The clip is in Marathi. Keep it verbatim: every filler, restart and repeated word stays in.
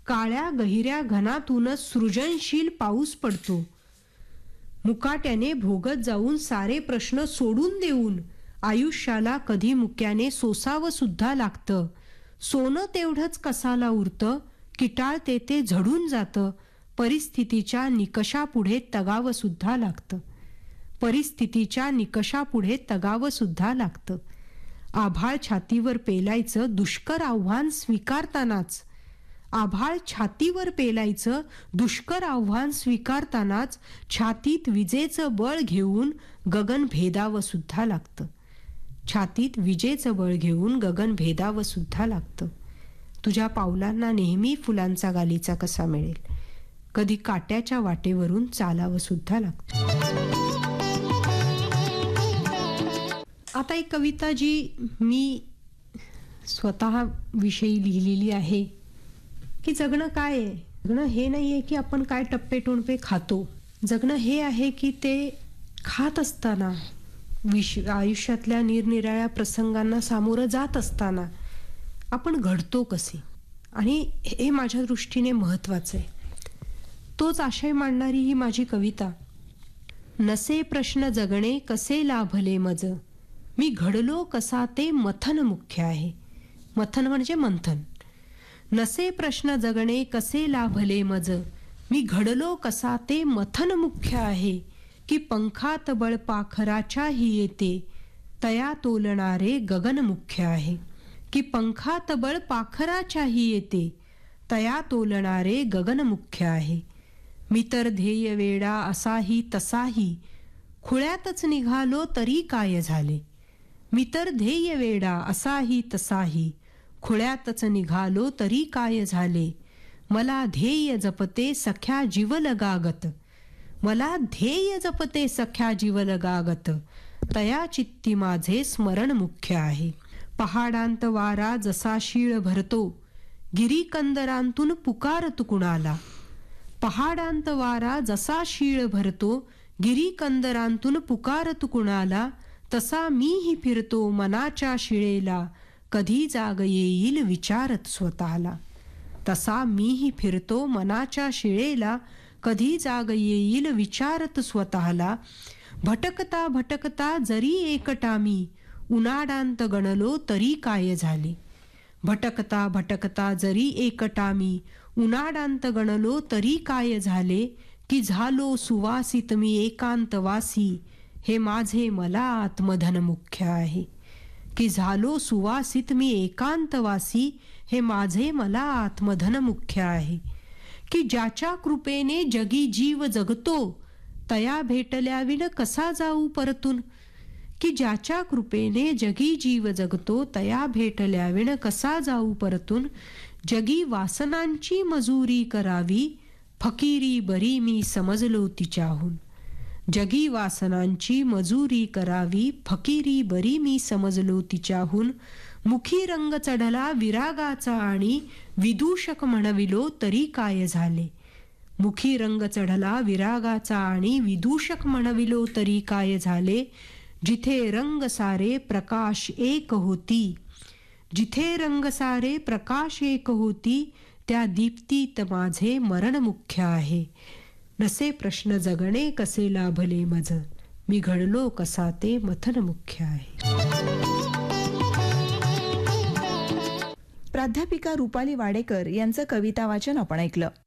काळ्या गहिऱ्या घनातूनच सृजनशील पाऊस पडतो. मुकाट्याने भोगत जाऊन सारे प्रश्न सोडून देऊन आयुष्याला कधी मुक्याने सोसावं सुद्धा लागतं. सोनं तेवढंच कसाला उरतं, किटाळते ते झडून जातं. परिस्थितीच्या निकषापुढे तगावं सुद्धा लागतं. परिस्थितीच्या निकषापुढे तगावं सुद्धा लागतं. आभाळ छातीवर पेलायचं दुष्कर आव्हान स्वीकारतानाच आभाळ छातीवर पेलायचं दुष्कर आव्हान स्वीकारतानाच छातीत विजेचं बळ घेऊन गगन भेदावं सुद्धा लागतं. छातीत विजेचं बळ घेऊन गगन भेदावं सुद्धा लागतं. तुझ्या पावलांना नेहमी फुलांचा गालीचा कसा मिळेल, कधी काट्याच्या वाटेवरून चालावं सुद्धा लागतं. आता एक कविता जी मी स्वतः विषयी लिहिलेली आहे की जगणं काय आहे. जगणं हे नाही आहे की आपण काय टप्पे टोणपे खातो. जगणं हे आहे की ते खात असताना, विश आयुष्यातल्या निरनिराळ्या प्रसंगांना सामोरं जात असताना आपण घडतो कसे, आणि हे माझ्या दृष्टीने महत्त्वाचं आहे. तोच आशय मांडणारी ही माझी कविता. नसे प्रश्न जगणे कसे लाभले मज, मी घडलो कसा ते मथन मुख्य आहे. मथन म्हणजे मंथन. नसे प्रश्न जगणे कसे लाभले मज, मी घडलो कसा ते मथन मुख्य आहे. की पंखात बळ पाखराच्याही येते, तया तोलणारे गगन मुख्य आहे. की पंखात बळ पाखराच्याही येते, तया तोलणारे गगन मुख्य आहे. मी तर ध्येय वेडा असाही तसाही, खुळ्यातच निघालो तरी काय झाले. मी तर ध्येय वेडा असाही तसाही, खुळ्यातच निघालो तरी काय झाले. मला ध्येय जपते सख्या जीवलगागत, मला ध्येय जपते सख्या जीवलगागत, तया चित्ती माझे स्मरण मुख्य आहे. पहाडांत वारा जसा शीळ भरतो, गिरीकंदरांतून पुकारत कुणाला. पहाडांत वारा जसा शीळ भरतो, गिरीकंदरांतून पुकारत कुणाला. तसा मीही फिरतो मनाच्या शिळेला, कधी जाग येईल विचारत स्वतःला. तसा मीही फिरतो मनाच्या शिळेला, कधी जाग येईल विचारत स्वतःला. भटकता भटकता जरी एकटा मी, उनाडांत गणलो तरी काय झाले. भटकता भटकता जरी एकटा मी, उनाडांत गणलो तरी काय झाले. की झालो सुवासित मी एकांतवासी, हे माझे मला आत्मधन मुख्य आहे. की झालो सुवासित मी एकांतवासी, हे माझे मला आत्मधन मुख्य आहे. की ज्याच्या कृपेने जगी जीव जगतो, तया भेटल्याविण कसा जाऊ परतून. की ज्याच्या कृपेने जगी जीव जगतो, तया भेटल्याविण कसा जाऊ परतून. जगी वासनांची मजुरी करावी, फकीरी बरी मी समजलो तिच्याहून. जगी वासनांची मजुरी करावी, फकीरी बरी मी समजलो तिच्याहून. मुखी रंग चढला विरागाचा आणि, विदूषक म्हणविलो तरी काय झाले. मुखी रंग चढला विरागाचा आणि, विदूषक म्हणविलो तरी काय झाले. जिथे रंग सारे प्रकाश एक होती, जिथे रंग सारे प्रकाश एक होती, त्या दीप्तीत माझे मरण मुख्य आहे. नसे प्रश्न जगणे कसे लाभले मज, मी घडलो कसा ते मथन मुख्य आहे. प्राध्यापिका रुपाली वाडेकर यांचं कविता वाचन आपण ऐकलं.